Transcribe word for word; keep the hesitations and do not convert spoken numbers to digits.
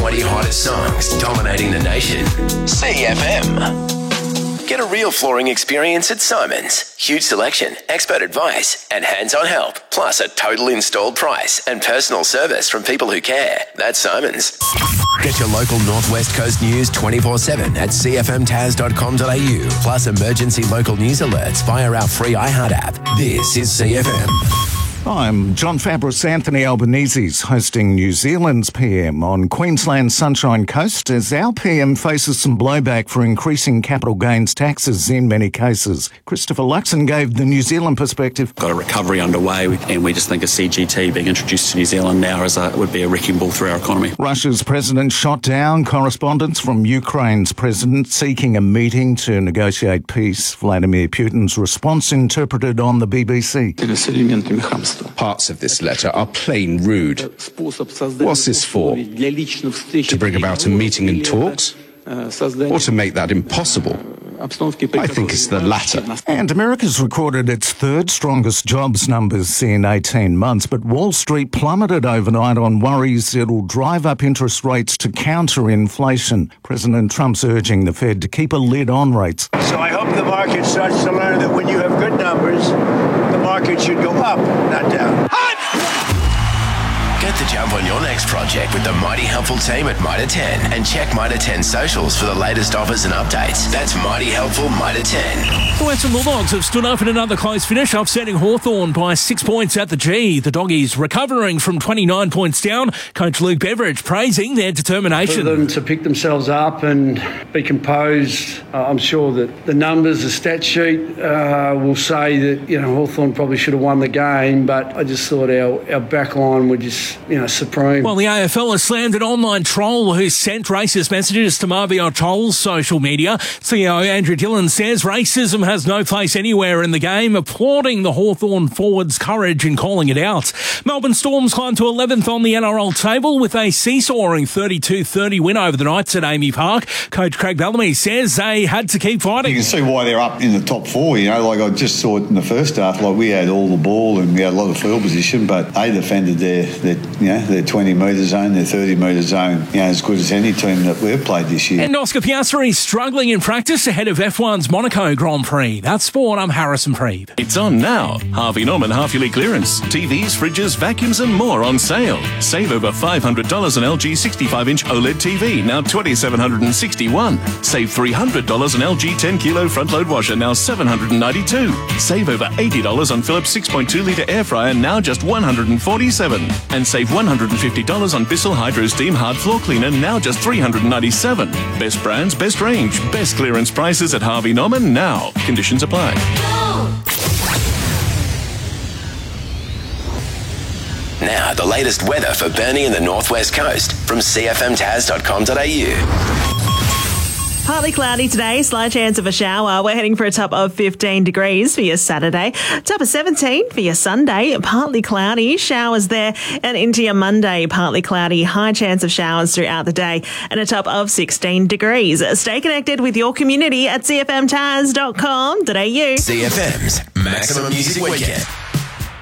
twenty hottest songs dominating the nation. C F M. Get a real flooring experience at Simon's. Huge selection, expert advice, and hands-on help. Plus a total installed price and personal service from people who care. That's Simon's. Get your local Northwest Coast news twenty-four seven at c f m taz dot com dot a u. Plus emergency local news alerts via our free iHeart app. This is C F M. I'm John Fabris. Anthony Albanese's hosting New Zealand's P M on Queensland's Sunshine Coast as our P M faces some blowback for increasing capital gains taxes in many cases. Christopher Luxon gave the New Zealand perspective. Got a recovery underway and we just think a C G T being introduced to New Zealand now is a, would be a wrecking ball through our economy. Russia's president shot down correspondents from Ukraine's president seeking a meeting to negotiate peace. Vladimir Putin's response interpreted on the B B C. Parts of this letter are plain rude. What's this for? To bring about a meeting and talks? Or to make that impossible? I think it's the latter. And America's recorded its third strongest jobs numbers in eighteen months, but Wall Street plummeted overnight on worries it'll drive up interest rates to counter inflation. President Trump's urging the Fed to keep a lid on rates. So I hope the market starts to learn that when you have good numbers, the market should go up, not down. Get the jump on your next project with the Mighty Helpful team at Mitre ten and check Mitre ten socials for the latest offers and updates. That's Mighty Helpful Mitre ten. The Western Bulldogs have stood up in another close finish, upsetting Hawthorn by six points at the G. The Doggies recovering from twenty-nine points down. Coach Luke Beveridge praising their determination. For them to pick themselves up and be composed, uh, I'm sure that the numbers, the stat sheet uh, will say that, you know, Hawthorn probably should have won the game, but I just thought our, our back line would just, you know, supreme. Well, the A F L has slammed an online troll who sent racist messages to Marvio Troll's social media. C E O Andrew Dillon says racism has no place anywhere in the game, applauding the Hawthorn forwards' courage in calling it out. Melbourne Storms climbed to eleventh on the N R L table with a seesawing thirty-two thirty win over the Knights at Amy Park. Coach Craig Bellamy says they had to keep fighting. You can see why they're up in the top four, you know, like I just saw it in the first half, like we had all the ball and we had a lot of field position, but they defended their, their you know, their twenty metre zone, their thirty metre zone, you know, as good as any team that we've played this year. And Oscar Piastri struggling in practice ahead of F one's Monaco Grand Prix. That's sport. I'm Harrison Freed. It's on now. Harvey Norman half-yearly clearance. T Vs, fridges, vacuums and more on sale. Save over five hundred dollars on L G sixty-five inch OLED T V, now two thousand seven hundred sixty-one dollars. Save three hundred dollars on L G ten kilo front-load washer, now seven hundred ninety-two dollars. Save over eighty dollars on Philips six point two litre air fryer, now just one hundred forty-seven dollars. And save one hundred fifty dollars on Bissell Hydro Steam Hard Floor Cleaner, now just three hundred ninety-seven dollars. Best brands, best range, best clearance prices at Harvey Norman now. Conditions apply. Now, the latest weather for Burnie and the Northwest Coast from c f m taz dot com dot a u. Partly cloudy today, slight chance of a shower. We're heading for a top of fifteen degrees for your Saturday. Top of seventeen for your Sunday. Partly cloudy, showers there. And into your Monday, partly cloudy, high chance of showers throughout the day. And a top of sixteen degrees. Stay connected with your community at c f m taz dot com dot a u. C F M's Maximum Music Weekend.